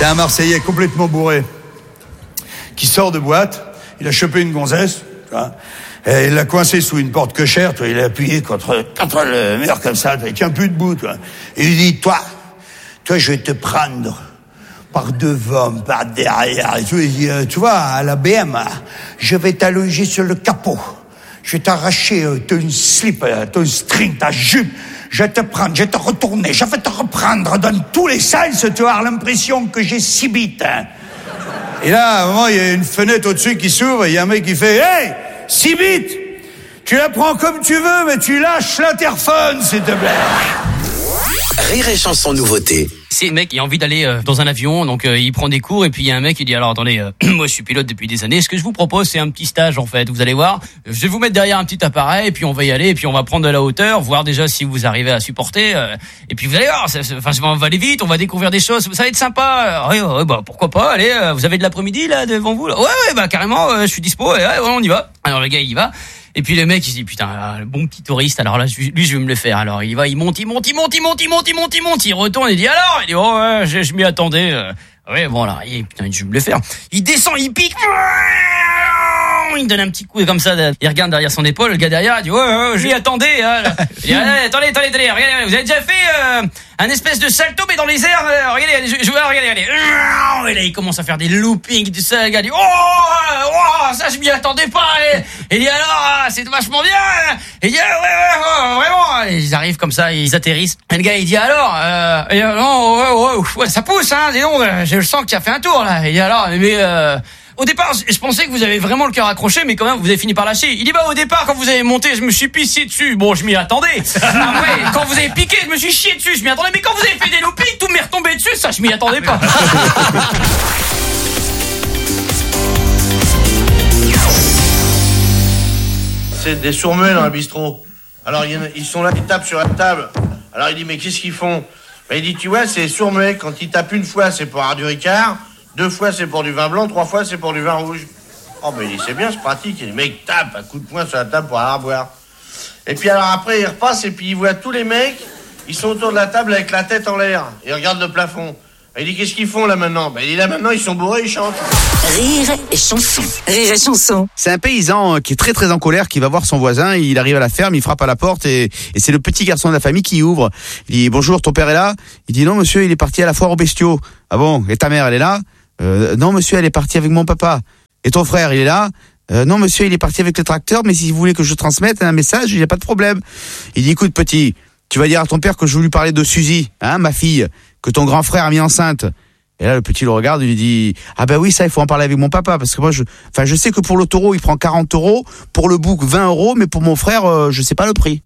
C'est un Marseillais complètement bourré qui sort de boîte. Il a chopé une gonzesse, tu vois, et il l'a coincé sous une porte cochère, tu vois, il a appuyé contre le mur comme ça, il tient plus debout, tu vois. Et il lui dit, toi, je vais te prendre par devant, par derrière, et tout. Il dit, tu vois, à la BM, je vais t'allonger sur le capot. Je vais t'arracher ton slip, ton string, ta jupe. Je vais te prendre, je vais te retourner, je vais te reprendre dans tous les sens. Tu vas avoir l'impression que j'ai 6 bites. Et là, à un moment, il y a une fenêtre au-dessus qui s'ouvre, et il y a un mec qui fait « Hey, 6 bites, tu la prends comme tu veux, mais tu lâches l'interphone, s'il te plaît. » Rire et chanson nouveauté. C'est un mec qui a envie d'aller dans un avion, donc il prend des cours, et puis il y a un mec qui dit, alors attendez, moi je suis pilote depuis des années, ce que je vous propose c'est un petit stage en fait, vous allez voir, je vais vous mettre derrière un petit appareil, et puis on va y aller, et puis on va prendre de la hauteur, voir déjà si vous arrivez à supporter, et puis vous allez voir, on va aller vite, on va découvrir des choses, ça va être sympa, ouais, bah pourquoi pas, allez, vous avez de l'après-midi là devant vous là, ouais, bah carrément, je suis dispo, ouais, on y va. Alors le gars il y va. Et puis le mec il se dit putain, le bon petit touriste, alors là lui je vais me le faire. Alors il va, il monte, il retourne, il dit alors, il dit oh ouais, je m'y attendais. Ouais bon là, putain je vais me le faire. Il descend, il pique. Il donne un petit coup comme ça, il regarde derrière son épaule, le gars derrière il dit ouais, je m'y attendais. Il dit attendez, regardez, vous avez déjà fait un espèce de salto mais dans les airs, regardez. Et là il commence à faire des loopings, tout ça, le gars dit oh ça je m'y attendais pas. Et il dit alors c'est vachement bien. Et il dit ouais vraiment. Et ils arrivent comme ça, ils atterrissent. Et le gars il dit alors ouais, ça pousse hein, dis donc, je sens que tu as fait un tour là. Il dit alors mais au départ, je pensais que vous avez vraiment le cœur accroché, mais quand même, vous avez fini par lâcher. Il dit, bah, au départ, quand vous avez monté, je me suis pissé dessus. Bon, je m'y attendais. Après, quand vous avez piqué, je me suis chié dessus, je m'y attendais. Mais quand vous avez fait des loopings, tout m'est retombé dessus, ça, je m'y attendais pas. C'est des sourds-muets dans un bistrot. Alors, ils sont là, ils tapent sur la table. Alors, il dit, mais qu'est-ce qu'ils font? Ben, il dit, tu vois, c'est sourds-muets. Quand ils tapent une fois, c'est pour avoir du Ricard. 2 fois, c'est pour du vin blanc. 3 fois, c'est pour du vin rouge. Oh, ben, il dit, c'est bien, c'est pratique. Et le mec tape un coup de poing sur la table pour avoir à boire. Et puis, alors, après, il repasse et puis il voit tous les mecs. Ils sont autour de la table avec la tête en l'air. Ils regardent le plafond. Il dit, qu'est-ce qu'ils font là maintenant? Ben, il dit, là maintenant, ils sont bourrés, ils chantent. Rire et chanson. Rire et chanson. C'est un paysan qui est très très en colère, qui va voir son voisin, il arrive à la ferme, il frappe à la porte et c'est le petit garçon de la famille qui ouvre. Il dit, bonjour, ton père est là? Il dit, non monsieur, il est parti à la foire aux bestiaux. Ah bon? Et ta mère, elle est là? Non monsieur, elle est partie avec mon papa. Et ton frère, il est là? Non monsieur, il est parti avec le tracteur, mais si vous voulez que je transmette un message, il n'y a pas de problème. Il dit, écoute petit, tu vas dire à ton père que je veux lui parler de Suzy, hein, ma fille, que ton grand frère a mis enceinte. Et là, le petit le regarde, il lui dit, ah ben oui, ça, il faut en parler avec mon papa, parce que moi, je sais que pour le taureau, il prend 40 €, pour le bouc, 20 €, mais pour mon frère, je sais pas le prix.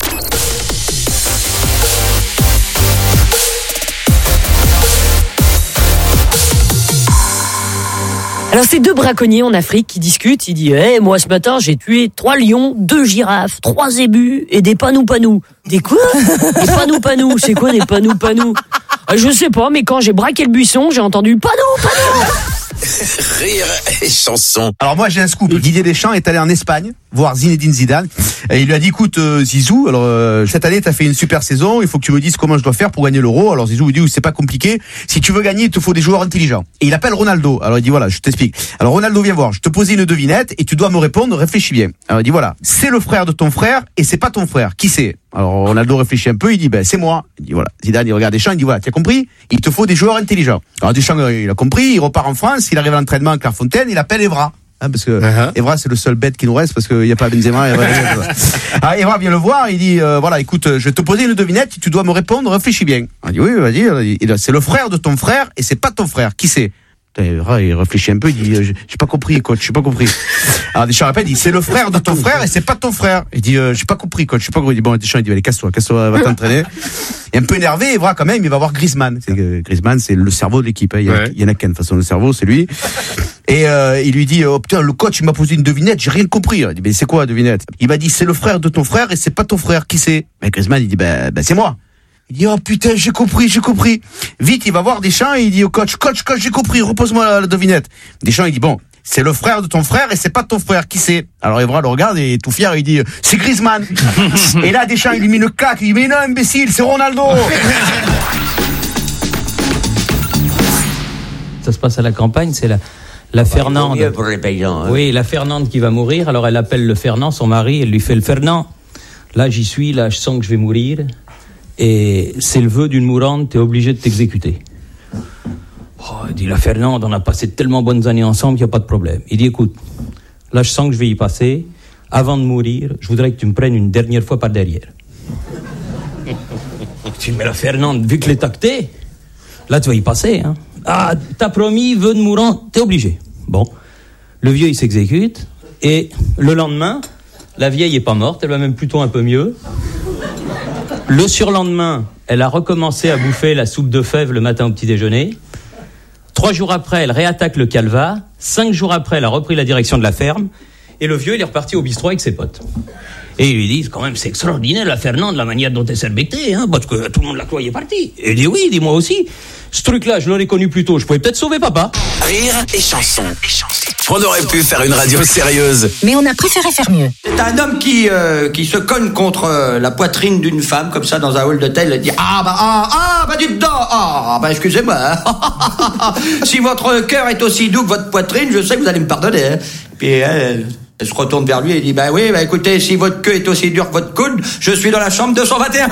Alors c'est 2 braconniers en Afrique qui discutent, il dit moi ce matin j'ai tué 3 lions, 2 girafes, 3 zébus et des panou-panou. Des quoi? Des panou-panou, c'est quoi des panou-panou? Je sais pas, mais quand j'ai braqué le buisson, j'ai entendu panou-panou. Rire et chanson. Alors moi j'ai un scoop, Didier Deschamps est allé en Espagne voir Zinedine Zidane et il lui a dit écoute Zizou, alors cette année t'as fait une super saison, il faut que tu me dises comment je dois faire pour gagner l'Euro. Alors Zizou lui dit c'est pas compliqué, si tu veux gagner il te faut des joueurs intelligents. Et il appelle Ronaldo, alors il dit voilà je t'explique. Alors Ronaldo viens voir, je te posais une devinette et tu dois me répondre, réfléchis bien. Alors il dit voilà, c'est le frère de ton frère et c'est pas ton frère, qui c'est? Alors Ronaldo réfléchit un peu, il dit ben c'est moi. Il dit voilà, Zidane il regarde Deschamps, il dit voilà, tu as compris? Il te faut des joueurs intelligents. Alors Deschamps il a compris, il repart en France, il arrive à l'entraînement à Clairefontaine, il appelle Evra. Hein, parce que Evra c'est le seul bête qui nous reste parce qu'il n'y a pas Benzema. Alors Evra vient le voir, il dit voilà écoute, je vais te poser une devinette, tu dois me répondre, réfléchis bien. Il dit oui vas-y, c'est le frère de ton frère et c'est pas ton frère, qui c'est? Evra il réfléchit un peu, il dit j'ai pas compris coach, j'ai pas compris. Alors Deschamps répète, il dit c'est le frère de ton frère et c'est pas ton frère. Il dit j'ai pas compris coach, j'ai pas compris. Il dit bon Deschamps il dit allez casse-toi, va t'entraîner. Et un peu énervé, Evra quand même, il va voir Griezmann. Griezmann c'est le cerveau de l'équipe, hein. Il y en a qu'un de toute façon le cerveau, c'est lui. Et il lui dit oh putain le coach il m'a posé une devinette, j'ai rien compris. Il dit mais c'est quoi la devinette? Il m'a dit c'est le frère de ton frère et c'est pas ton frère, qui c'est? Mais Griezmann il dit ben c'est moi. Il dit oh putain j'ai compris. Vite il va voir Deschamps et il dit au coach j'ai compris, repose-moi la devinette. Deschamps il dit bon c'est le frère de ton frère et c'est pas ton frère, qui c'est? Alors Evra le regarde et tout fier il dit c'est Griezmann. Et là Deschamps il lui met une claque, il dit mais non imbécile c'est Ronaldo. Ça se passe à la campagne, c'est la Fernande. Mieux pour les paysans. Hein. Oui, la Fernande qui va mourir. Alors elle appelle le Fernand, son mari, elle lui fait le Fernand. Là, j'y suis, là, je sens que je vais mourir. Et c'est le vœu d'une mourante, t'es obligé de t'exécuter. Oh, il dit, la Fernande, on a passé de tellement bonnes années ensemble, il n'y a pas de problème. Il dit, écoute, là, je sens que je vais y passer. Avant de mourir, je voudrais que tu me prennes une dernière fois par derrière. Tu dis, mais la Fernande, vu que l'est tacté, là, tu vas y passer, hein. Ah, t'as promis, vœu de mourant, t'es obligé. Bon, le vieux, il s'exécute, et le lendemain, la vieille est pas morte, elle va même plutôt un peu mieux. Le surlendemain, elle a recommencé à bouffer la soupe de fèves le matin au petit déjeuner. 3 jours après, elle réattaque le calva. 5 jours après, elle a repris la direction de la ferme. Et le vieux, il est reparti au bistrot avec ses potes. Et ils lui disent, quand même, c'est extraordinaire, la Fernande, la manière dont elle s'est rebêtée, hein, parce que tout le monde la croyait partie. Et il dit, oui, dis-moi aussi. Ce truc-là, je l'aurais connu plus tôt, je pouvais peut-être sauver papa. Rire et chanson. On aurait pu faire une radio sérieuse. Mais on a préféré faire mieux. C'est un homme qui se cogne contre la poitrine d'une femme, comme ça, dans un hall d'hôtel, et dit dites donc, excusez-moi. Hein. Si votre cœur est aussi doux que votre poitrine, je sais que vous allez me pardonner. Hein. Puis elle se retourne vers lui et dit, écoutez, si votre queue est aussi dure que votre coude, je suis dans la chambre 221.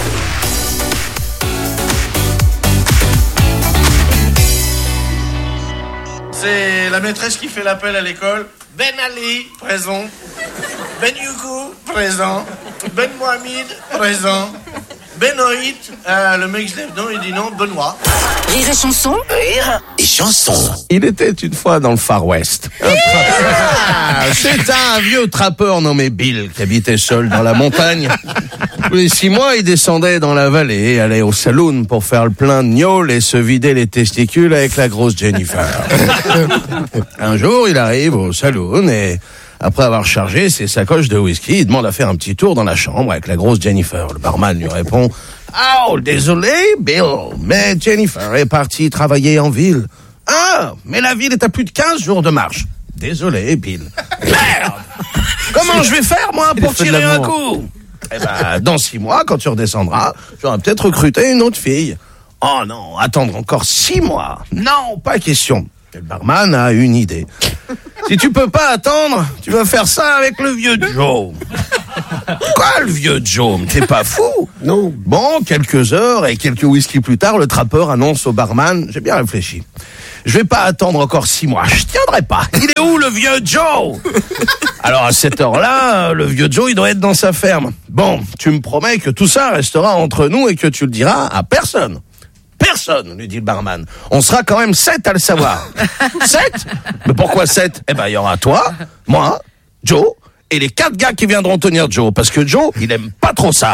C'est la maîtresse qui fait l'appel à l'école. Ben Ali, présent. Ben Youkou, présent. Ben Mohamed, présent. Benoît, le mec se lève non, il dit non, Benoît. Rire et chanson. Rire et chanson. Il était une fois dans le Far West. C'est un vieux trappeur nommé Bill qui habitait seul dans la montagne. Tous les 6 mois, il descendait dans la vallée et allait au saloon pour faire le plein de gnôle et se vider les testicules avec la grosse Jennifer. Un jour, il arrive au saloon et après avoir chargé ses sacoches de whisky, il demande à faire un petit tour dans la chambre avec la grosse Jennifer. Le barman lui répond « Oh, désolé, Bill, mais Jennifer est partie travailler en ville. »« Ah, mais la ville est à plus de 15 jours de marche. »« Désolé, Bill. »« Merde! Comment je vais faire, moi, pour tirer un coup ?»« Eh ben, dans 6 mois, quand tu redescendras, j'aurai peut-être recruté une autre fille. »« Oh non, attendre encore 6 mois. Non, pas question. » Et le barman a une idée. Si tu peux pas attendre, tu vas faire ça avec le vieux Joe. Quoi, le vieux Joe? T'es pas fou? Non. Bon, quelques heures et quelques whisky plus tard, le trappeur annonce au barman, j'ai bien réfléchi. Je vais pas attendre encore 6 mois. Je tiendrai pas. Il est où, le vieux Joe? Alors, à cette heure-là, le vieux Joe, il doit être dans sa ferme. Bon, tu me promets que tout ça restera entre nous et que tu le diras à personne. Personne, lui dit le barman. On sera quand même 7 à le savoir. 7? Mais pourquoi 7? Eh ben, il y aura toi, moi, Joe, et les 4 gars qui viendront tenir Joe. Parce que Joe, il aime pas trop ça.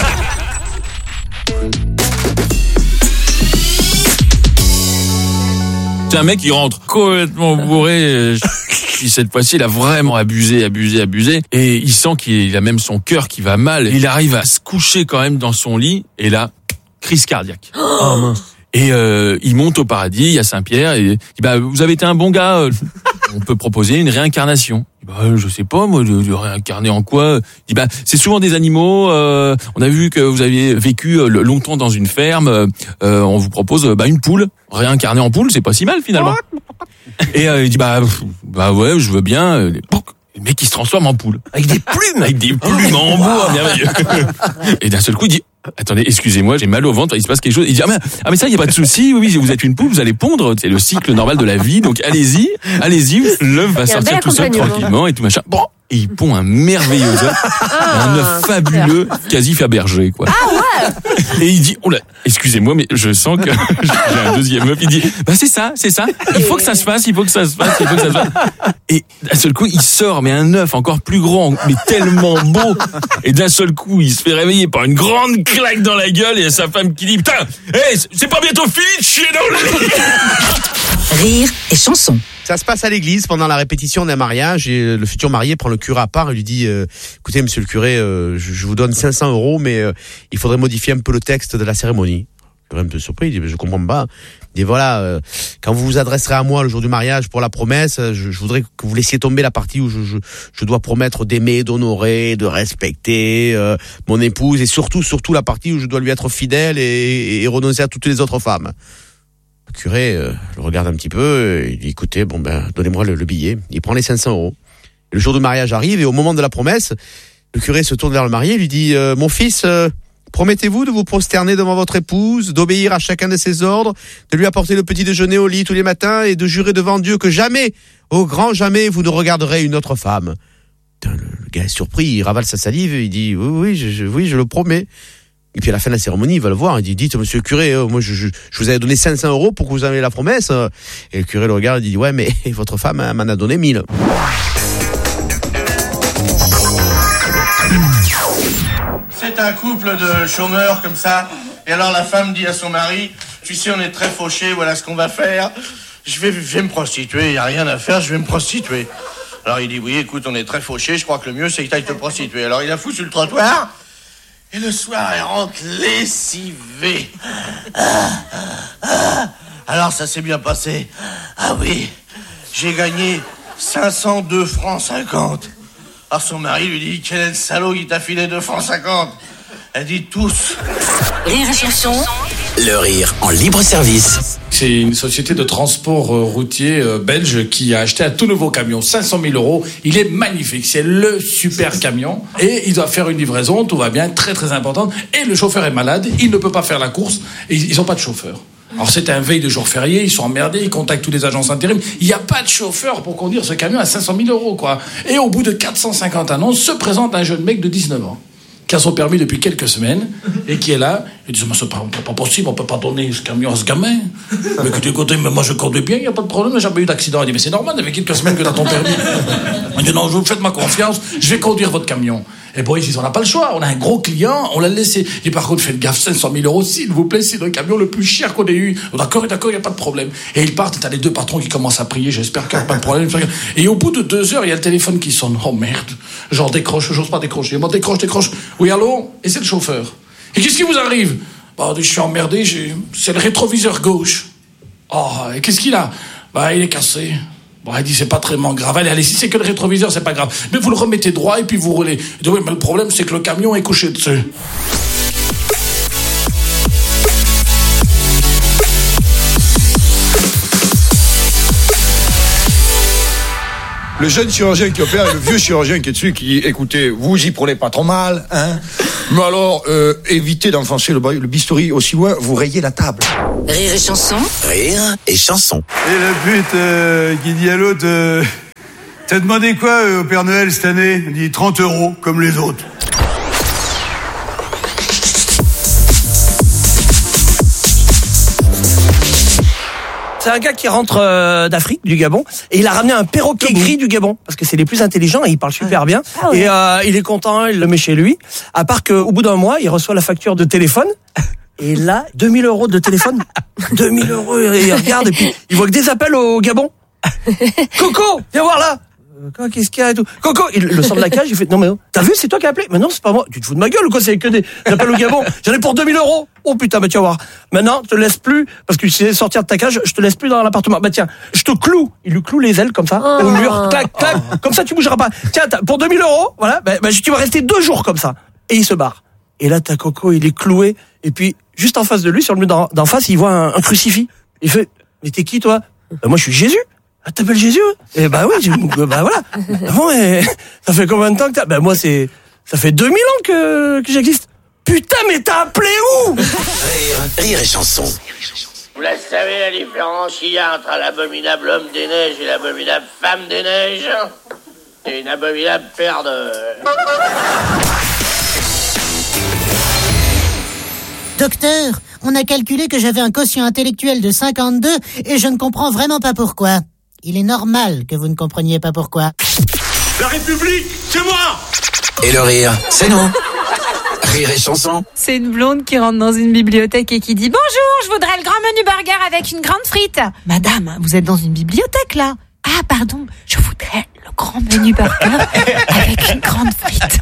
C'est un mec qui rentre complètement bourré. Puis cette fois-ci, il a vraiment abusé. Et il sent qu'il a même son cœur qui va mal. Il arrive à se coucher quand même dans son lit. Et là, crise cardiaque. Oh mince. Et il monte au paradis, il y a Saint-Pierre, et il dit, vous avez été un bon gars, on peut proposer une réincarnation. Je sais pas, moi, de réincarner en quoi? Il dit, c'est souvent des animaux, on a vu que vous aviez vécu longtemps dans une ferme, on vous propose une poule, réincarner en poule, c'est pas si mal finalement. Et il dit, ouais, je veux bien. Le mec, il se transforme en poule. Avec des plumes en bois, merveilleux. Et d'un seul coup, il dit, attendez, excusez-moi, j'ai mal au ventre, il se passe quelque chose. Il dit, mais ça, il n'y a pas de souci, oui, vous êtes une poule, vous allez pondre, c'est le cycle normal de la vie, donc allez-y, l'œuf va sortir tout seul tranquillement et tout machin. Bon, et il pond un merveilleux œuf, un œuf fabuleux, quasi Fabergé, quoi. Ah ouais. Et il dit, oh là, excusez-moi, mais je sens que j'ai un deuxième œuf. Il dit, c'est ça. Il faut que ça se fasse. Et d'un seul coup, il sort, mais un œuf encore plus grand, mais tellement beau. Et d'un seul coup, il se fait réveiller par une grande claque dans la gueule et sa femme qui dit, putain, c'est pas bientôt fini de chier dans le lit. Rire et chanson. Ça se passe à l'église pendant la répétition d'un mariage et le futur marié prend le curé à part et lui dit écoutez monsieur le curé, je vous donne 500 €, mais il faudrait modifier un peu le texte de la cérémonie. Le curé est un peu surpris, il dit je comprends pas. Il dit voilà, quand vous vous adresserez à moi le jour du mariage pour la promesse, je voudrais que vous laissiez tomber la partie où je dois promettre d'aimer, d'honorer, de respecter mon épouse et surtout la partie où je dois lui être fidèle et renoncer à toutes les autres femmes. Le curé le regarde un petit peu, il dit écoutez, bon ben donnez-moi le billet. Il prend les 500 €. Et le jour du mariage arrive et au moment de la promesse, le curé se tourne vers le marié et lui dit mon fils, promettez-vous de vous prosterner devant votre épouse, d'obéir à chacun de ses ordres, de lui apporter le petit déjeuner au lit tous les matins et de jurer devant Dieu que jamais, au grand jamais, vous ne regarderez une autre femme. Putain, le gars est surpris, il ravale sa salive et il dit oui, je le promets. Et puis à la fin de la cérémonie, il va le voir, il dit dites monsieur le curé, moi je vous avais donné 500 € pour que vous ayez la promesse. Et le curé le regarde et dit ouais mais votre femme m'en a donné 1000. C'est un couple de chômeurs comme ça, et alors la femme dit à son mari, tu sais on est très fauchés, voilà ce qu'on va faire, je vais me prostituer, il n'y a rien à faire, je vais me prostituer. Alors il dit oui écoute on est très fauchés, je crois que le mieux c'est que tu ailles te prostituer. Alors il a foutu sur le trottoir, et le soir elle rentre lessivée. Alors ça s'est bien passé. Ah oui, j'ai gagné 502 francs 50. Alors son mari lui dit quel est le salaud qui t'a filé 2 francs 50. Elle dit tous. Rire et chanson. Le rire en libre service. C'est une société de transport routier belge qui a acheté un tout nouveau camion, 500 000 €. Il est magnifique, c'est le super camion. Et il doit faire une livraison, tout va bien, très très importante. Et le chauffeur est malade, il ne peut pas faire la course, et ils n'ont pas de chauffeur. Alors c'est un veille de jour férié, ils sont emmerdés, ils contactent toutes les agences intérim. Il n'y a pas de chauffeur pour conduire ce camion à 500 000 €, quoi. Et au bout de 450 annonces, se présente un jeune mec de 19 ans. Qui a son permis depuis quelques semaines, et qui est là, il dit, mais c'est pas possible, on peut pas donner ce camion à ce gamin. Mais que du côté, mais moi je conduis bien, il n'y a pas de problème, j'ai jamais eu d'accident. Il dit, mais c'est normal, il y avait quelques semaines que t'as ton permis. Il dit, non, je vous faites ma confiance, je vais conduire votre camion. Et bon, ici, on n'a pas le choix, on a un gros client, on l'a laissé. Et par contre, faites gaffe, 500 000 €, s'il vous plaît, c'est le camion le plus cher qu'on ait eu. D'accord, il n'y a pas de problème. Et ils partent, et t'as les deux patrons qui commencent à prier, j'espère qu'il n'y a pas de problème. Et au bout de 2 heures, il y a le téléphone qui sonne. Oh merde, genre décroche, j'ose pas décrocher. Moi, décroche. Oui, allô? Et c'est le chauffeur. Et qu'est-ce qui vous arrive? Bah, je suis emmerdé, c'est le rétroviseur gauche. Oh, et qu'est-ce qu'il a? Bah, il est cassé. Bon, elle dit, c'est pas très grave. Allez, si c'est que le rétroviseur, c'est pas grave. Mais vous le remettez droit et puis vous roulez. Il dit, oui, mais le problème, c'est que le camion est couché dessus. Le jeune chirurgien qui opère et le vieux chirurgien qui est dessus, qui dit, écoutez, vous y prenez pas trop mal, hein. Mais alors, évitez d'enfoncer le bistouri aussi loin, vous rayez la table. Rire et chanson. Rire et chanson. Et le pute qui dit à l'autre, t'as demandé quoi au Père Noël cette année? Il dit 30 €, comme les autres. C'est un gars qui rentre d'Afrique, du Gabon, et il a ramené un perroquet gris du Gabon, parce que c'est les plus intelligents et ils parlent super bien. Ah ouais. Et il est content, il le met chez lui. À part qu'au bout d'un mois, il reçoit la facture de téléphone. Et là, 2000 € de téléphone. 2000 €, et il regarde, et puis il voit que des appels au Gabon. Coco, viens voir là. Qu'est-ce qu'il y a et tout? Coco, il le sort de la cage, il fait, non mais t'as vu, c'est toi qui as appelé? Mais non, c'est pas moi. Tu te fous de ma gueule ou quoi? C'est que des appels au Gabon. J'en ai pour 2000 €. Oh putain, bah tu vas voir. Maintenant, je te laisse plus, parce que tu sais sortir de ta cage, je te laisse plus dans l'appartement. Bah tiens, je te cloue. Il lui cloue les ailes comme ça, au mur, clac, clac. Comme ça, tu bougeras pas. Tiens, pour 2000 €, voilà, bah, tu vas rester 2 jours comme ça. Et il se barre. Et là, t'as Coco, il est cloué. Et puis, juste en face de lui, sur le mur d'en face, il voit un crucifix. Il fait, mais t'es qui, toi? Bah, moi, je suis Jésus. Ah, t'appelles Jésus? Eh bah oui, bah voilà. Bon, et ça fait combien de temps que t'as? Bah moi, ça fait 2000 ans que j'existe. Putain, mais t'as appelé où? Rire et chanson. Vous la savez la différence qu'il y a entre l'abominable homme des neiges et l'abominable femme des neiges? C'est une abominable paire de... Docteur, on a calculé que j'avais un quotient intellectuel de 52 et je ne comprends vraiment pas pourquoi. Il est normal que vous ne compreniez pas pourquoi. La République, c'est moi! Et le rire, c'est nous. Rire et chanson. C'est une blonde qui rentre dans une bibliothèque et qui dit « Bonjour, je voudrais le grand menu burger avec une grande frite. » Madame, vous êtes dans une bibliothèque là. Ah pardon, je voudrais le grand menu burger avec une grande frite.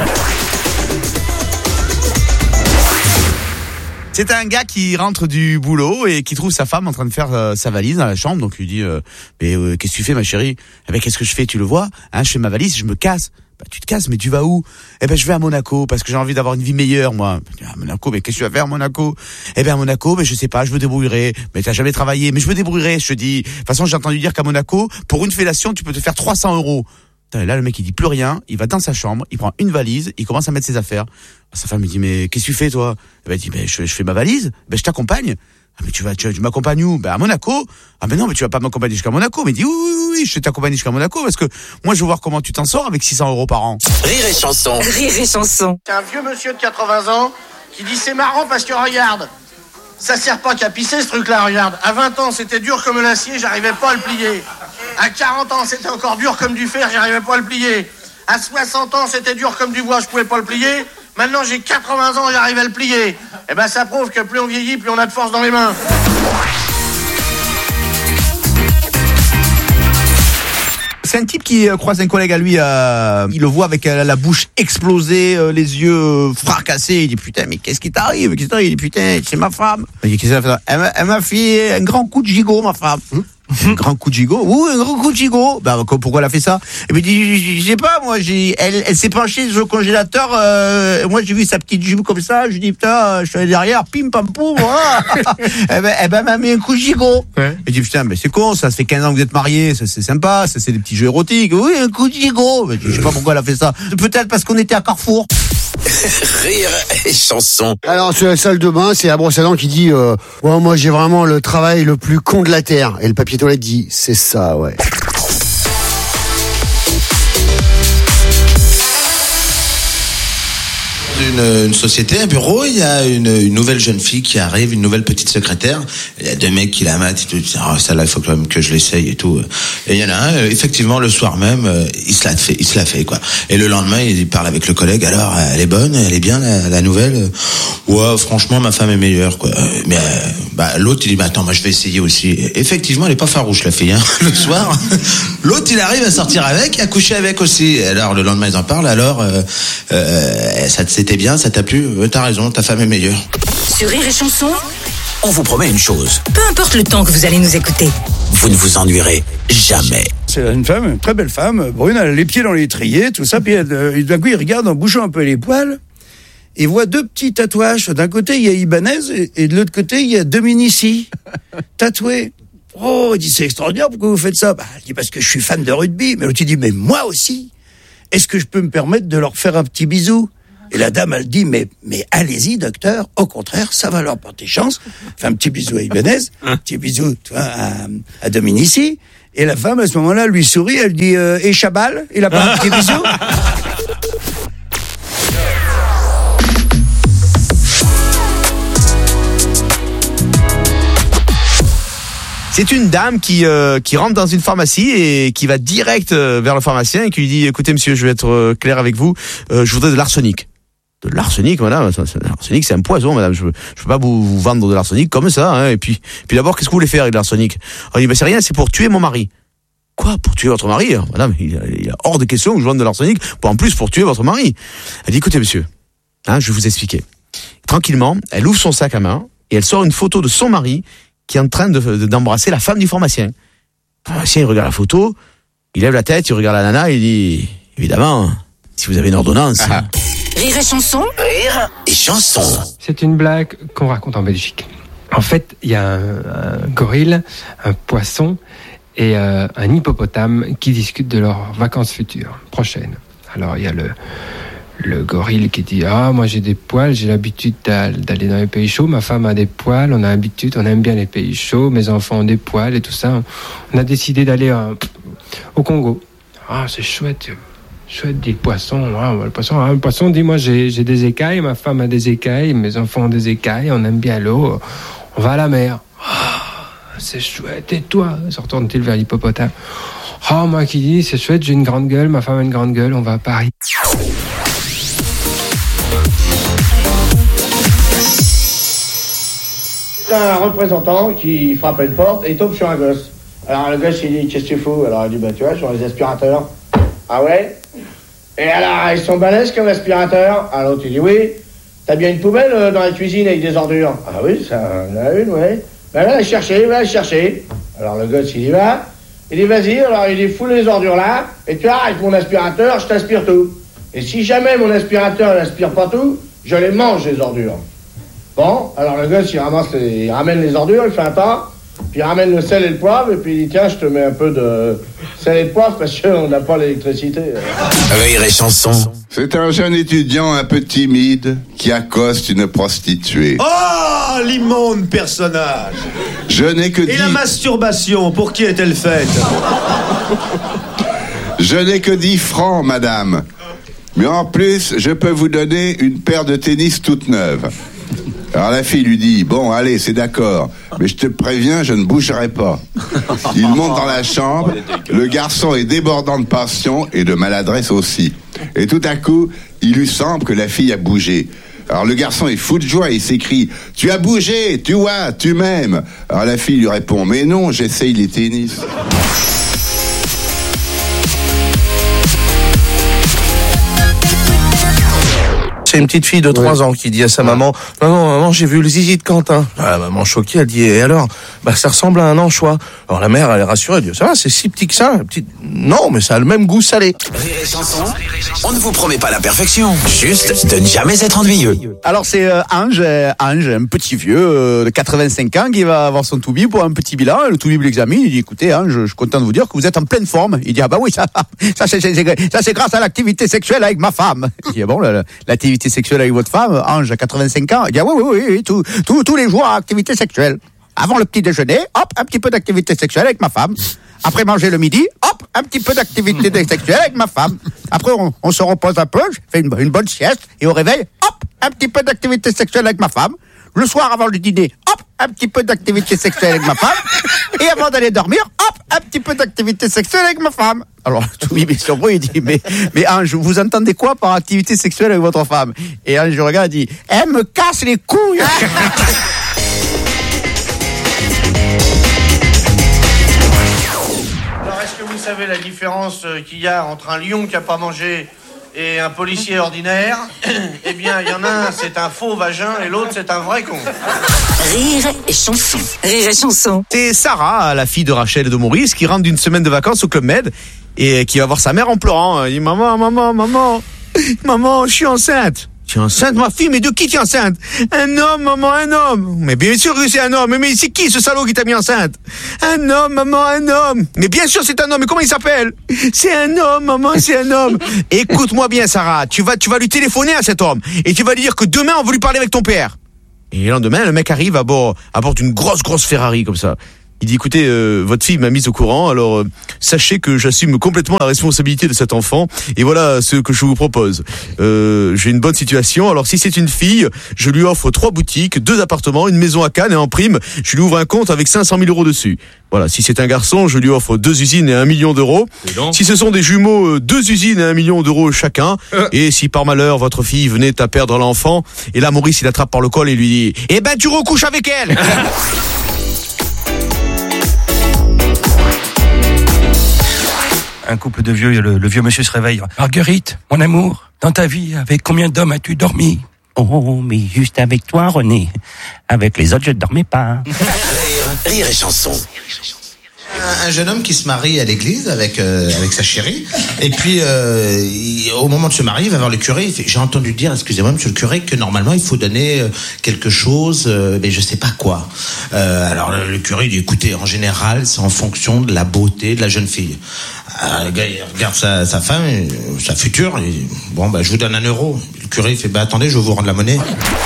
C'est un gars qui rentre du boulot et qui trouve sa femme en train de faire sa valise dans la chambre. Donc il lui dit mais qu'est-ce que tu fais ma chérie? Eh ben qu'est-ce que je fais? Tu le vois? Hein, je fais ma valise, je me casse. Bah, tu te casses, mais tu vas où? Eh ben, je vais à Monaco, parce que j'ai envie d'avoir une vie meilleure, moi. À Monaco, mais qu'est-ce que tu vas faire à Monaco? Eh ben, à Monaco, mais je sais pas, je me débrouillerai. Mais t'as jamais travaillé, mais je me débrouillerai, je te dis. De toute façon, j'ai entendu dire qu'à Monaco, pour une fellation, tu peux te faire 300 €. Et là, le mec, il dit plus rien, il va dans sa chambre, il prend une valise, il commence à mettre ses affaires. Sa femme lui dit, mais qu'est-ce que tu fais, toi? Eh ben, il dit, mais je fais ma valise, ben, je t'accompagne. Ah, mais tu m'accompagnes où? Ben, à Monaco. Ah, mais non, mais tu vas pas m'accompagner jusqu'à Monaco. Mais il dit, oui, je vais t'accompagner jusqu'à Monaco, parce que moi, je veux voir comment tu t'en sors avec 600 € par an. Rire et chanson. Rire et chanson. C'est un vieux monsieur de 80 ans qui dit c'est marrant parce que regarde, ça sert pas qu'à pisser ce truc-là, regarde. À 20 ans, c'était dur comme l'acier, j'arrivais pas à le plier. À 40 ans, c'était encore dur comme du fer, j'arrivais pas à le plier. À 60 ans, c'était dur comme du bois, je pouvais pas le plier. Maintenant, j'ai 80 ans, j'arrive à le plier. Eh ben, ça prouve que plus on vieillit, plus on a de force dans les mains. C'est un type qui croise un collègue à lui, il le voit avec la bouche explosée, les yeux fracassés. Il dit putain, mais qu'est-ce qui t'arrive? Il dit putain, c'est ma femme. Il dit qu'est-ce qu'elle a fait? Elle m'a fait un grand coup de gigot, ma femme. Un grand coup de gigot? Oui, un grand coup de gigot. Bah, pourquoi elle a fait ça? Et puis, il dit, je sais pas, moi, elle s'est penchée sur le congélateur, moi, j'ai vu sa petite jupe comme ça, je dis, putain, je suis allé derrière, pim, pam, poum, voilà. Eh ben, elle m'a mis un coup de gigot. Ouais. Et je dis, putain, mais c'est con, ça fait 15 ans que vous êtes mariés, ça, c'est sympa, ça, c'est des petits jeux érotiques. Oui, un coup de gigot. Mais je sais pas pourquoi elle a fait ça. Peut-être parce qu'on était à Carrefour. Rire et chanson. Alors sur la salle de bain, c'est la brosse à dents qui dit ouais, moi j'ai vraiment le travail le plus con de la terre. Et le papier toilette dit c'est ça, ouais. Une société, un bureau, il y a une nouvelle jeune fille qui arrive, une nouvelle petite secrétaire. Il y a deux mecs qui la matent, et tout, celle-là, il faut quand même que je l'essaye et tout. Et il y en a un, effectivement, le soir même, il se la fait, quoi. Et le lendemain, il parle avec le collègue, alors, elle est bonne, elle est bien, la nouvelle? Ouais, franchement, ma femme est meilleure, quoi. Mais, l'autre, il dit, attends, moi, je vais essayer aussi. Et effectivement, elle est pas farouche, la fille, hein, le soir. L'autre, il arrive à sortir avec, à coucher avec aussi. Alors, le lendemain, ils en parlent, alors, c'était bien, ça t'a plu? T'as raison, ta femme est meilleure. Sur Rire et Chanson, On vous promet une chose. peu importe le temps que vous allez nous écouter. Vous ne vous ennuierez jamais. C'est une femme, une très belle femme, brune, elle a les pieds dans l'étrier, tout ça, puis d'un coup, il regarde en bougeant un peu les poils, et voit deux petits tatouages. D'un côté, il y a Ibanez, et de l'autre côté, il y a Dominici, tatoués. Oh, il dit, c'est extraordinaire, pourquoi vous faites ça? Il dit, parce que je suis fan de rugby. Mais l'autre, il dit, mais moi aussi. Est-ce que je peux me permettre de leur faire un petit bisou? Et la dame, elle dit, mais allez-y, docteur. Au contraire, ça va leur porter chance. Fait un petit bisou à Ibanez, un petit bisou, à Dominici. Et la femme, à ce moment-là, lui sourit, elle dit, et Chabal? Il a pas un petit bisou? C'est une dame qui rentre dans une pharmacie et qui va direct vers le pharmacien et qui lui dit, écoutez monsieur, je vais être clair avec vous, je voudrais de l'arsenic. De l'arsenic, madame, l'arsenic c'est un poison, madame, je peux pas vous vendre de l'arsenic comme ça, hein. Et puis d'abord, qu'est-ce que vous voulez faire avec de l'arsenic? Alors, il dit, c'est rien, c'est pour tuer mon mari. Quoi, pour tuer votre mari? Madame, il est hors de question que je vende de l'arsenic, en plus pour tuer votre mari. Elle dit, écoutez monsieur, je vais vous expliquer. Tranquillement, elle ouvre son sac à main et elle sort une photo de son mari qui est en train d'embrasser la femme du pharmacien. Le pharmacien, il regarde la photo, il lève la tête, il regarde la nana, il dit, évidemment, si vous avez une ordonnance. Rire et Chanson. Rire et chanson. C'est une blague qu'on raconte en Belgique. En fait, il y a un gorille, un poisson et un hippopotame qui discutent de leurs vacances futures, prochaines. Alors, il y a le gorille qui dit, moi j'ai des poils, j'ai l'habitude d'aller dans les pays chauds, ma femme a des poils, on a l'habitude, on aime bien les pays chauds, mes enfants ont des poils et tout ça. On a décidé d'aller au Congo. C'est chouette, dit le poisson. Le poisson dit, moi j'ai des écailles, ma femme a des écailles, mes enfants ont des écailles, on aime bien l'eau, on va à la mer. C'est chouette, et toi? Se retourne-t-il vers l'hippopotame. Moi qui dis, c'est chouette, j'ai une grande gueule, ma femme a une grande gueule, on va à Paris. Un représentant qui frappe à une porte et il tombe sur un gosse. Alors le gosse il dit, qu'est-ce que tu fous? Alors il dit, tu vois, sur les aspirateurs. Ah ouais? Et alors ils sont balèzes comme aspirateurs. Alors l'autre il dit, oui. T'as bien une poubelle dans la cuisine avec des ordures? Ah oui, ça en a une, ouais. Va la chercher. Alors le gosse il y va. Il dit vas-y, alors il dit foule les ordures là, et tu arrêtes mon aspirateur, je t'aspire tout. Et si jamais mon aspirateur n'aspire pas tout, je les mange les ordures. Bon, alors le gosse il ramène les ordures, il fait un tas, puis il ramène le sel et le poivre, et puis il dit tiens, je te mets un peu de sel et de poivre parce qu'on n'a pas l'électricité. Rire et chanson. C'est un jeune étudiant un peu timide qui accoste une prostituée. Oh, l'immonde personnage. Je n'ai que Et la masturbation, pour qui est-elle faite? Je n'ai que 10 francs, madame. Mais en plus, je peux vous donner une paire de tennis toute neuve. Alors la fille lui dit, bon, allez, c'est d'accord, mais je te préviens, je ne bougerai pas. Il monte dans la chambre, le garçon est débordant de passion et de maladresse aussi. Et tout à coup, il lui semble que la fille a bougé. Alors le garçon est fou de joie et il s'écrie « Tu as bougé, tu vois, tu m'aimes !» Alors la fille lui répond « Mais non, j'essaye les tennis. » C'est une petite fille de 3 ans qui dit à sa maman « Maman, j'ai vu le zizi de Quentin. » La maman choquée, elle dit « Et alors ?»« Bah, ça ressemble à un anchois. » Alors la mère, elle est rassurée, elle dit « Ça va, c'est si petit que ça. Non, mais ça a le même goût salé. » Rire et chanson, on ne vous promet pas la perfection, juste de ne jamais être ennuyeux. Alors c'est Ange, un petit vieux de 85 ans qui va avoir son toubib pour un petit bilan. Le toubib l'examine, il dit écoutez Ange, je suis content de vous dire que vous êtes en pleine forme. Il dit ah bah oui, ça c'est grâce à l'activité sexuelle avec ma femme. Il dit bon, l'activité sexuelle avec votre femme, Ange à 85 ans. Il dit ah oui, tous les jours activité sexuelle. Avant le petit déjeuner, hop, un petit peu d'activité sexuelle avec ma femme. Après manger le midi, hop, un petit peu d'activité sexuelle avec ma femme. Après, on se repose un peu, je fais une bonne sieste, et au réveil, hop, un petit peu d'activité sexuelle avec ma femme. Le soir, avant le dîner, hop, un petit peu d'activité sexuelle avec ma femme. Et avant d'aller dormir, hop, un petit peu d'activité sexuelle avec ma femme. Alors, oui, mais sur moi, il dit, mais Ange, vous entendez quoi par activité sexuelle avec votre femme? Et Ange, je regarde, il dit, elle me casse les couilles. Vous savez la différence qu'il y a entre un lion qui n'a pas mangé et un policier ordinaire? Eh bien, il y en a un, c'est un faux vagin, et l'autre, c'est un vrai con. Rire et chanson. Rire et chanson. C'est Sarah, la fille de Rachel et de Maurice, qui rentre d'une semaine de vacances au Club Med et qui va voir sa mère en pleurant. Elle dit maman, je suis enceinte. Tu es enceinte, ma fille? Mais de qui tu es enceinte? Un homme, maman, un homme. Mais bien sûr que c'est un homme. Mais c'est qui ce salaud qui t'a mis enceinte? Un homme, maman, un homme. Mais bien sûr c'est un homme. Mais comment il s'appelle? C'est un homme, maman, c'est un homme. Écoute-moi bien, Sarah. Tu vas lui téléphoner à cet homme et tu vas lui dire que demain on veut lui parler avec ton père. Et le lendemain, le mec arrive à bord d'une grosse Ferrari comme ça. Il dit écoutez, votre fille m'a mise au courant, alors sachez que j'assume complètement la responsabilité de cet enfant et voilà ce que je vous propose. J'ai une bonne situation, alors si c'est une fille, je lui offre 3 boutiques, 2 appartements, une maison à Cannes et en prime, je lui ouvre un compte avec 500 000 € dessus. Voilà, si c'est un garçon, je lui offre 2 usines et 1 million d'euros. Si ce sont des jumeaux, 2 usines et 1 million d'euros chacun. Et si par malheur votre fille venait à perdre l'enfant, et là Maurice il attrape par le col et lui dit eh ben tu recouches avec elle. Un couple de vieux, le vieux monsieur se réveille. Marguerite, mon amour, dans ta vie, avec combien d'hommes as-tu dormi? Oh, mais juste avec toi, René. Avec les autres, je ne dormais pas. Rire et chanson. Un jeune homme qui se marie à l'église avec sa chérie, et puis au moment de se marier, il va voir le curé, il fait, j'ai entendu dire, excusez-moi monsieur le curé, que normalement il faut donner quelque chose, mais je sais pas quoi. Alors le curé dit, écoutez, en général c'est en fonction de la beauté de la jeune fille. Le gars il regarde sa femme, sa future, et dit, bon bah je vous donne 1 euro. Le curé il fait, bah attendez, je vais vous rendre la monnaie.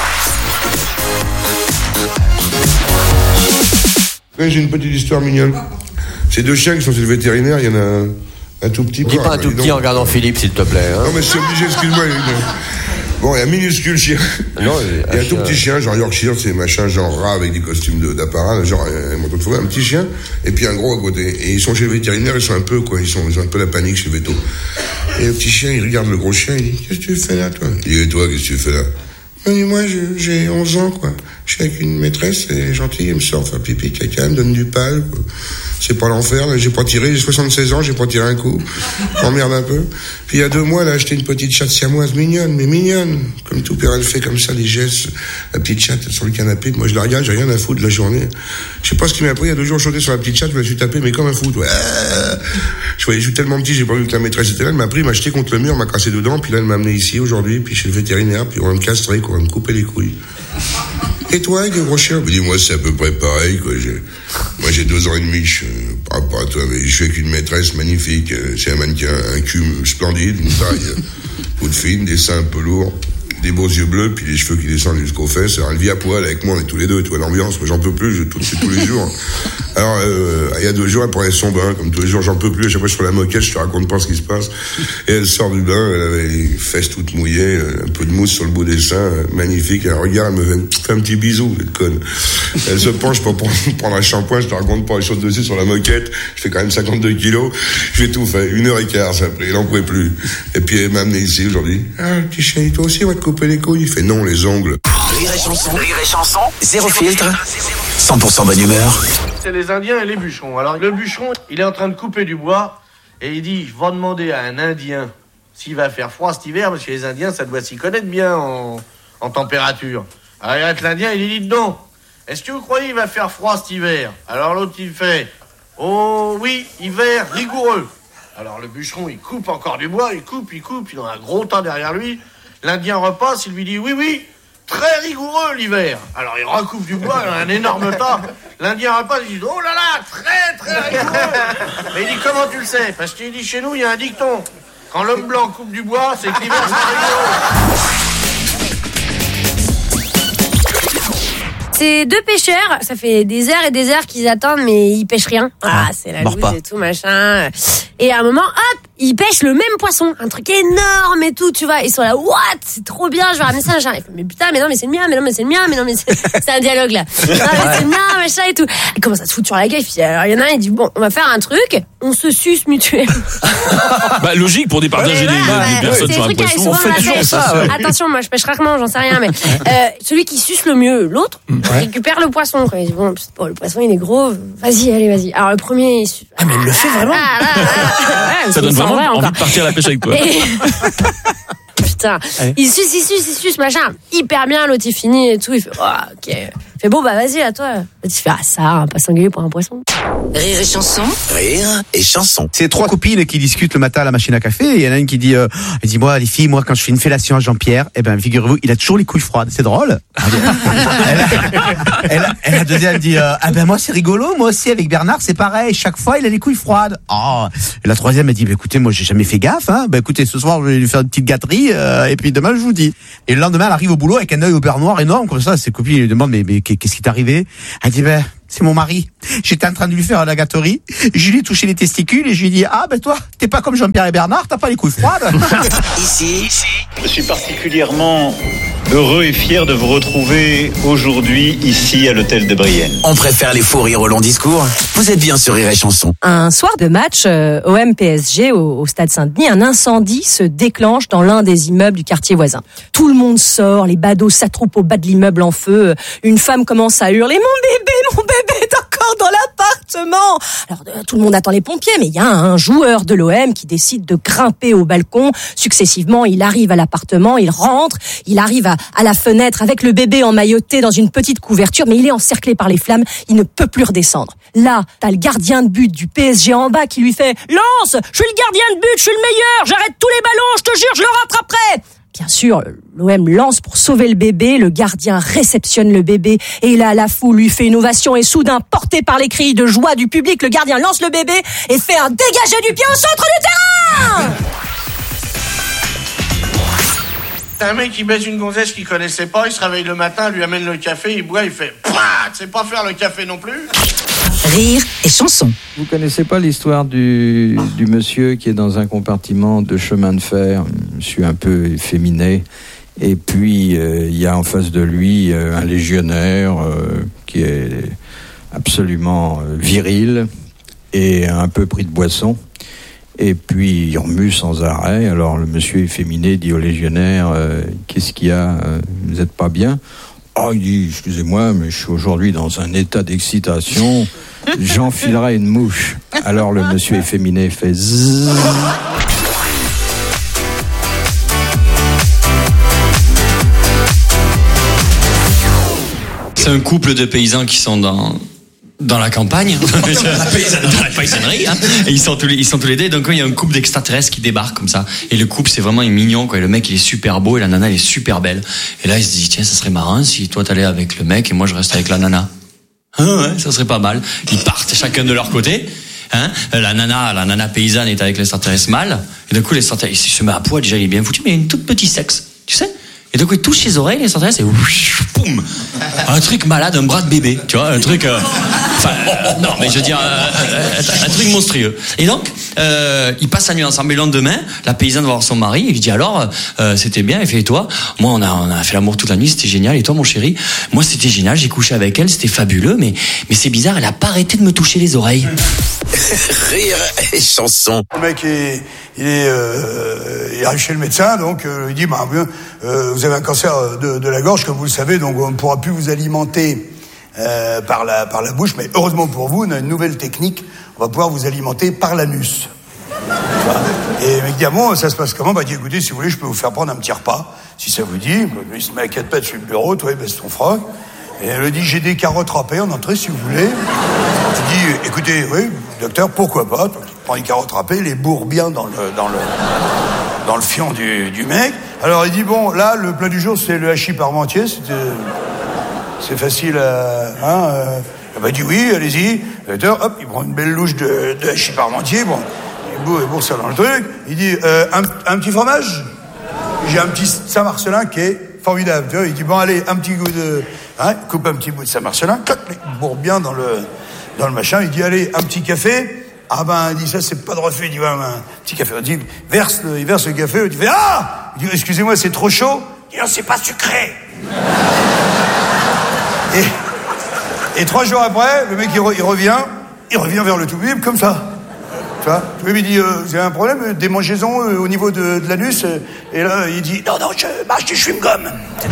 Ouais, j'ai une petite histoire mignonne. C'est 2 chiens qui sont chez le vétérinaire, il y en a un tout petit. Dis pas un tout petit en regardant Philippe, s'il te plaît. Hein. Non mais je suis obligé, excuse-moi. Bon, il y a un minuscule chien. Non, il y a un tout petit chien, genre Yorkshire, c'est machin, genre rat avec des costumes d'apparat, genre un manteau de fourrure, un petit chien, et puis un gros à côté. Et ils sont chez le vétérinaire, ils sont un peu, quoi, ils ont un peu la panique chez le véto. Et le petit chien, il regarde le gros chien, il dit, qu'est-ce que tu fais là, toi? Il dit, et toi, qu'est-ce que tu fais là? Il dit, moi, j'ai 11 ans, quoi. Je suis avec une maîtresse, elle est gentille, elle me sort faire pipi, caca, elle me donne du pal, quoi. C'est pas l'enfer, là, j'ai pas tiré, j'ai 76 ans, j'ai pas tiré un coup. M'emmerde un peu. Puis il y a 2 mois, elle a acheté une petite chatte siamoise mignonne, mais mignonne. Comme tout père, elle fait comme ça, des gestes. La petite chatte sur le canapé, moi je la regarde, j'ai rien à foutre de la journée. Je sais pas ce qui m'a pris, il y a 2 jours, je sautais sur la petite chatte, je me la suis tapé, mais comme un fou, ouais. Je voyais, je suis tellement petit, j'ai pas vu que la maîtresse était là, elle m'a pris, m'a jeté contre le mur, m'a cassé dedans, puis là, elle m'a amené ici aujourd'hui, puis chez le vétérinaire, puis on va me castrer, quoi, on va me couper les couilles. Et toi, avec le gros chien? Me dit, moi, c'est à peu près pareil, quoi. Moi, j'ai 2 ans et demi, par rapport à toi, mais je suis avec une maîtresse magnifique. C'est un mannequin, un cul splendide, une taille toute fine, des seins un peu lourds, des beaux yeux bleus, puis les cheveux qui descendent jusqu'aux fesses. Alors, elle vit à poil avec moi, on est tous les deux, tu vois l'ambiance, moi, j'en peux plus, je touche tous les jours. Alors, il y a 2 jours, elle prenait son bain, comme tous les jours, j'en peux plus, à chaque fois, je fais la moquette, je te raconte pas ce qui se passe. Et elle sort du bain, elle avait les fesses toutes mouillées, un peu de mousse sur le bout des seins, magnifique, elle regarde, elle me fait un petit bisou, cette conne. Elle se penche pour prendre un shampoing, je te raconte pas les choses dessus sur la moquette, je fais quand même 52 kilos, j'ai tout fait, 1h15, ça a pris, elle en pouvait plus. Et puis, elle m'a amené ici aujourd'hui. Ah, le petit chien, toi aussi, on va te couper les couilles. Il fait non, les ongles. Rire et chanson, zéro filtre, 100% bonne humeur. C'est les Indiens et les bûcherons. Alors le bûcheron, il est en train de couper du bois et il dit, je vais demander à un Indien s'il va faire froid cet hiver, parce que les Indiens, ça doit s'y connaître bien en température. Alors il arrête l'Indien, il lui dit, non, est-ce que vous croyez qu'il va faire froid cet hiver? Alors l'autre, il fait, oh oui, hiver rigoureux. Alors le bûcheron, il coupe encore du bois, il coupe, il a un gros tas derrière lui. L'Indien repasse, il lui dit, oui, très rigoureux l'hiver. Alors il recoupe du bois, il a un énorme tas. L'Indien repasse, il dit, oh là là, très rigoureux. Mais il dit, comment tu le sais? Parce qu'il dit, chez nous, il y a un dicton. Quand l'homme blanc coupe du bois, c'est que l'hiver, c'est rigoureux. C'est 2 pêcheurs, ça fait des heures qu'ils attendent, mais ils pêchent rien. Ah, c'est la loose et tout, machin. Et à un moment, hop, ils pêchent le même poisson. Un truc énorme et tout, tu vois. Ils sont là, what? C'est trop bien, je vais ramener ça, machin. Mais putain, mais non, mais c'est le mien, mais non, mais c'est le mien, mais non, mais c'est un dialogue, là. Non, mais c'est le mien, machin et tout. Ils commencent à se foutre sur la gueule. Alors, il y en a un, il dit, bon, on va faire un truc, on se suce mutuellement. Bah, logique pour départager des personnes sur un poisson. On fait toujours ça. Attention, moi, je pêche rarement, j'en sais rien, mais, celui qui suce le mieux l'autre, récupère le poisson. Il dit, bon, le poisson, il est gros, vas-y. Alors, le premier, il suce. Ah, mais il le fait vraiment? Ça donne vraiment envie de partir à la pêche avec toi. Putain, il suce, machin. Hyper bien, l'autre il finit et tout. Il fait, oh, ok. Il fait, bon, bah vas-y, à toi. Il fait, ah ça, un pas singulier pour un poisson. Rire et chanson. C'est 3 copines qui discutent le matin à la machine à café. Et il y en a une qui dit, elle dit, moi, les filles, moi, quand je fais une fellation à Jean-Pierre, eh ben, figurez-vous, il a toujours les couilles froides. C'est drôle. La deuxième dit, ah ben, moi, c'est rigolo. Moi aussi, avec Bernard, c'est pareil. Chaque fois, il a les couilles froides. Oh. Et la troisième, elle dit, bah, écoutez, moi, j'ai jamais fait gaffe, hein. Bah, écoutez, ce soir, je vais lui faire une petite gâterie, et puis demain, je vous dis. Et le lendemain, elle arrive au boulot avec un œil au beurre noir énorme, comme ça. Ses copines lui demandent, mais qu'est-ce qui t'est arrivé? Elle dit, ben, c'est mon mari. J'étais en train de lui faire la gâterie. Je lui ai touché les testicules et je lui ai dit, ah ben toi, t'es pas comme Jean-Pierre et Bernard, t'as pas les couilles froides. Ici, je suis particulièrement heureux et fier de vous retrouver aujourd'hui ici à l'hôtel de Brienne. On préfère les faux rires au long discours. Vous êtes bien sur Rire et chanson. Un soir de match OM-PSG au stade Saint-Denis, un incendie se déclenche dans l'un des immeubles du quartier voisin. Tout le monde sort, les badauds s'attroupent au bas de l'immeuble en feu. Une femme commence à hurler, mon bébé est encore dans l'appartement. Alors tout le monde attend les pompiers, mais il y a un joueur de l'OM qui décide de grimper au balcon. Successivement, il arrive à l'appartement, il rentre, il arrive à la fenêtre avec le bébé emmailloté dans une petite couverture, mais il est encerclé par les flammes, il ne peut plus redescendre. Là, t'as le gardien de but du PSG en bas qui lui fait « Lance, je suis le gardien de but, je suis le meilleur, j'arrête tous les ballons, je te jure, je le rattraperai !» Bien sûr, l'OM lance pour sauver le bébé, le gardien réceptionne le bébé et là, la foule lui fait une ovation et soudain, porté par les cris de joie du public, le gardien lance le bébé et fait un dégagé du pied au centre du terrain. T'as un mec qui baise une gonzesse qu'il connaissait pas, il se réveille le matin, lui amène le café, il boit, il fait « Pouah, tu sais pas faire le café non plus ?» Rire et chanson. Vous connaissez pas l'histoire du monsieur qui est dans un compartiment de chemin de fer, monsieur un peu efféminé, et puis il y a en face de lui un légionnaire qui est absolument viril et un peu pris de boisson. Et puis il remue sans arrêt. Alors le monsieur efféminé dit au légionnaire qu'est-ce qu'il y a, vous n'êtes pas bien? Oh, il dit, excusez-moi, mais je suis aujourd'hui dans un état d'excitation. J'enfilerai une mouche. Alors le monsieur efféminé fait zzzz. C'est un couple de paysans qui sont dans la campagne, dans la paysannerie, hein. Et ils sont tous les deux. Donc il y a un couple d'extraterrestres qui débarque comme ça. Et le couple c'est vraiment mignon, quoi. Et le mec il est super beau et la nana elle est super belle. Et là il se dit tiens ça serait marrant si toi t'allais avec le mec et moi je reste avec la nana. Ah ouais, ça serait pas mal. Ils partent chacun de leur côté. Hein, la nana paysanne est avec l'extraterrestre mâle. Et du coup l'extraterrestre il se met à poil, déjà il est bien foutu, mais il a une toute petite sexe, tu sais. Et donc il touche les oreilles, l'extraterrestre, et boum, un truc malade, un bras de bébé, tu vois, un truc, non, mais je veux dire, un truc monstrueux. Et donc, ils passent la nuit ensemble. Et le lendemain, la paysanne va voir son mari, il lui dit alors, c'était bien, elle fait, et toi? Moi, on a fait l'amour toute la nuit, c'était génial, et toi, mon chéri? Moi, c'était génial, j'ai couché avec elle, c'était fabuleux, mais c'est bizarre, elle a pas arrêté de me toucher les oreilles. Rire et chanson. Le mec, il arrive chez le médecin, donc il dit, vous avez un cancer de la gorge, comme vous le savez, donc on ne pourra plus vous alimenter par la bouche, mais heureusement pour vous, on a une nouvelle technique, on va pouvoir vous alimenter par l'anus. Et le mec dit, bon, ça se passe comment? Il dit, écoutez, si vous voulez, je peux vous faire prendre un petit repas, si ça vous dit. Il se met à 4 pattes sur le bureau, toi, il baisse ton froc. Et elle lui dit, j'ai des carottes râpées en entrée, si vous voulez. Il dit, écoutez, oui, docteur, pourquoi pas? Donc, il prend les carottes râpées, les bourre bien dans le fion du mec. Alors il dit, bon, là, le plat du jour, c'est le hachis parmentier, c'est facile il dit, oui, allez-y. Docteur, hop, il prend une belle louche de hachis parmentier, bon, il bourre ça dans le truc. Il dit, un petit fromage? J'ai un petit Saint-Marcelin qui est formidable, tu vois. Il dit, bon, allez, un petit goût coupe un petit bout de Saint-Marcelin, il bourre bien dans le machin. Il dit, allez, un petit café. Il dit, ça, c'est pas de refus. Il dit, un petit café. Il dit, il verse le café. Il fait, il dit, excusez-moi, c'est trop chaud. Il dit, non, c'est pas sucré. Et 3 jours après, le mec, il revient vers le tout-bib, comme ça. Tu vois, le tout-bib, il dit, vous avez un problème, démangeaison au niveau de l'anus. Et là, il dit, non, je mâche du chewing-gum.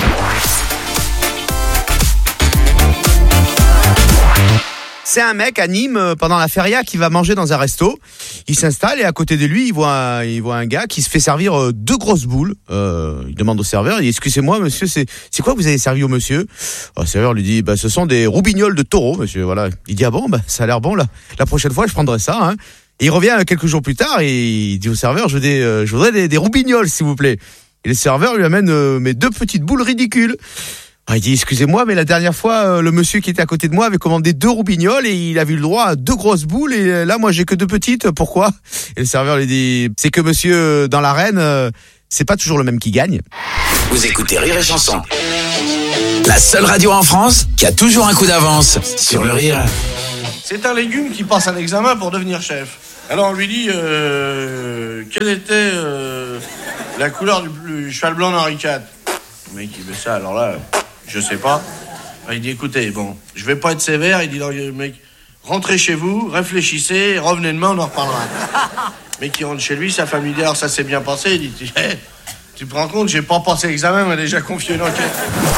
C'est un mec à Nîmes pendant la feria qui va manger dans un resto. Il s'installe et à côté de lui, il voit un gars qui se fait servir 2 grosses boules. Il demande au serveur, il dit, excusez-moi monsieur, c'est quoi que vous avez servi au monsieur? Le serveur lui dit, ce sont des roubignoles de taureau, monsieur. Voilà. Il dit, ah bon, ça a l'air bon là. La prochaine fois, je prendrai ça. Hein. Et il revient quelques jours plus tard et il dit au serveur, je voudrais des roubignoles s'il vous plaît. Et le serveur lui amène mes 2 petites boules ridicules. Il dit, excusez-moi, mais la dernière fois, le monsieur qui était à côté de moi avait commandé 2 roubignoles et il avait eu le droit à 2 grosses boules et là, moi, j'ai que 2 petites. Pourquoi? Et le serveur lui dit, c'est que monsieur, dans l'arène, c'est pas toujours le même qui gagne. Vous écoutez Rire et Chanson. La seule radio en France qui a toujours un coup d'avance sur le rire. C'est un légume qui passe un examen pour devenir chef. Alors on lui dit, quelle était la couleur du cheval blanc d'Henri IV? Le mec, il veut ça, alors là... Je sais pas. Il dit, écoutez, bon, je vais pas être sévère. Il dit, le mec, rentrez chez vous, réfléchissez, revenez demain, on en reparlera. Le mec, il rentre chez lui, sa famille dit, alors ça s'est bien passé. Il dit, tu te rends compte, j'ai pas passé l'examen, mais déjà confié une enquête.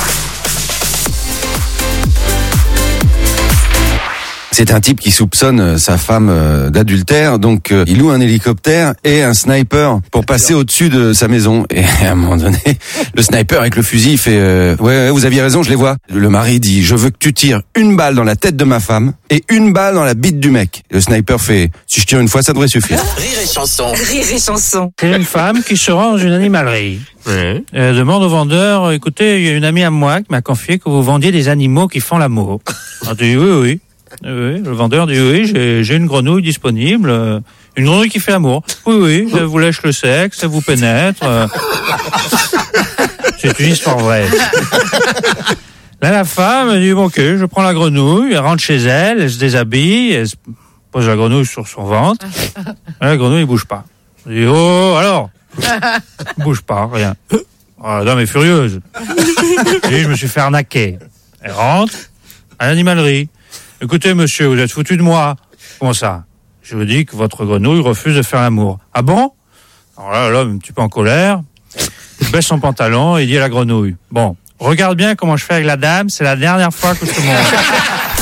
C'est un type qui soupçonne sa femme d'adultère, donc il loue un hélicoptère et un sniper pour passer au-dessus de sa maison. Et à un moment donné, le sniper avec le fusil il fait ouais, vous aviez raison, je les vois. Le mari dit, je veux que tu tires 1 balle dans la tête de ma femme et 1 balle dans la bite du mec. Le sniper fait, si je tire 1 fois, ça devrait suffire. Rire et Chanson. Rire et chanson. C'est une femme qui se rend dans une animalerie. Elle demande au vendeur, écoutez, il y a une amie à moi qui m'a confié que vous vendiez des animaux qui font l'amour. Elle dit, oui. Oui, le vendeur dit, oui, j'ai une grenouille disponible, une grenouille qui fait l'amour. Oui, elle vous lèche le sexe, elle vous pénètre. C'est une histoire vraie. Là, la femme, elle dit, bon, ok, je prends la grenouille, elle rentre chez elle, elle se déshabille, elle se pose la grenouille sur son ventre. La grenouille, elle bouge pas. Elle dit, oh, alors? Elle bouge pas, rien. La dame est furieuse. Elle dit, je me suis fait arnaquer. Elle rentre à l'animalerie. Écoutez, monsieur, vous êtes foutu de moi. Comment ça? Je vous dis que votre grenouille refuse de faire l'amour. Ah bon? Alors là, l'homme, un petit peu en colère, il baisse son pantalon et dit à la grenouille, bon, Regarde bien comment je fais avec la dame, c'est la dernière fois que je te montre.